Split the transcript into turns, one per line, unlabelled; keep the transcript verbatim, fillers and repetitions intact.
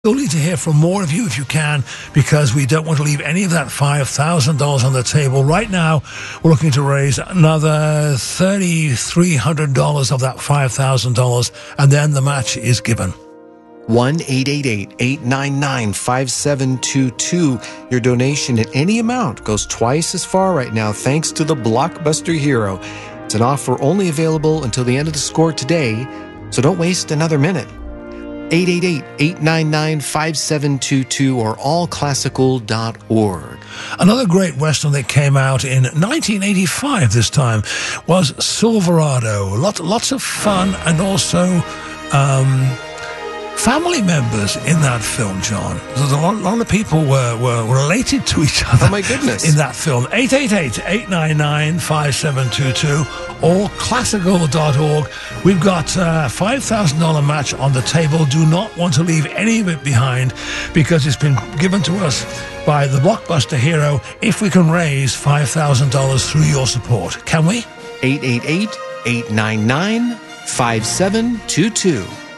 We'll need to hear from more of you if you can, because we don't want to leave any of that five thousand dollars on the table. Right now, we're looking to raise another three thousand three hundred dollars of that five thousand dollars, and then the match is given.
one eight eight eight, eight nine nine, five seven two two. Your donation at any amount goes twice as far right now, thanks to the Blockbuster Hero. It's an offer only available until the end of the score today, so don't waste another minute. eight eight eight, eight nine nine, five seven two two or all classical dot org.
Another great Western that came out in nineteen eighty-five this time was Silverado. Lot, lots of fun, and also um, family members in that film, John. There's a lot, lot of people were, were related to each other.
Oh, my goodness.
In that film. eight eight eight, eight nine nine, five seven two two or classical dot org. We've got a five thousand dollars match on the table. Do not want to leave any of it behind, because it's been given to us by the Blockbuster Hero if we can raise five thousand dollars through your support. Can we?
eight eight eight, eight nine nine, five seven two two.